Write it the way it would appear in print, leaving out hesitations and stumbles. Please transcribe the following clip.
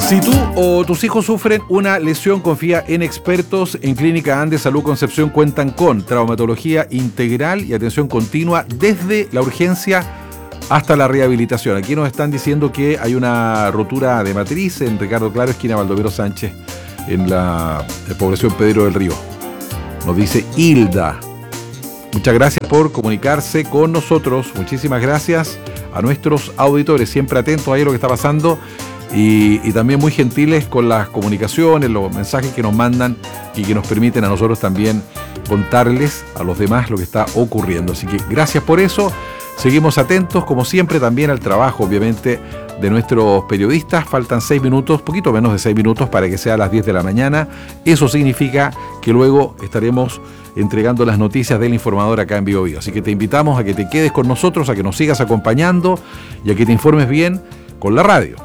Si tú o tus hijos sufren una lesión, confía en expertos. En Clínica Andes Salud Concepción cuentan con traumatología integral y atención continua desde la urgencia hasta la rehabilitación. Aquí nos están diciendo que hay una rotura de matriz en Ricardo Claro, esquina Baldomero Sánchez, en la población Pedro del Río. Nos dice Hilda. Muchas gracias por comunicarse con nosotros. Muchísimas gracias a nuestros auditores, siempre atentos a lo que está pasando. Y también muy gentiles con las comunicaciones, los mensajes que nos mandan y que nos permiten a nosotros también contarles a los demás lo que está ocurriendo. Así que gracias por eso. Seguimos atentos, como siempre, también al trabajo, obviamente, de nuestros periodistas. Faltan 6 minutos, poquito menos de 6 minutos para que sea a las 10 de la mañana. Eso significa que luego estaremos entregando las noticias del informador acá en Bio Bio. Así que te invitamos a que te quedes con nosotros, a que nos sigas acompañando y a que te informes bien con la radio.